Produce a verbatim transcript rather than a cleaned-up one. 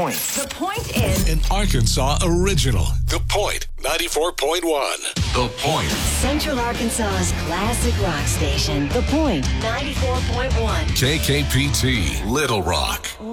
Point. The Point is an Arkansas original. The Point ninety-four point one. The Point. Central Arkansas's classic rock station. The Point ninety-four point one. K K P T, Little Rock.